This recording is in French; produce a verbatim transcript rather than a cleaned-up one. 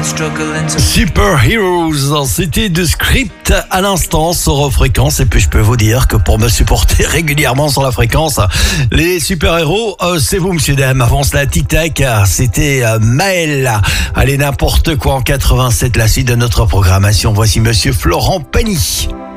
Super Heroes, c'était de Script à l'instant sur Fréquence. Et puis je peux vous dire que pour me supporter régulièrement sur la fréquence, les super-héros, euh, c'est vous, monsieur, dame. Avant cela, tic-tac, c'était euh, Maël. Allez, n'importe quoi en quatre-vingt-sept, la suite de notre programmation. Voici monsieur Florent Pagny.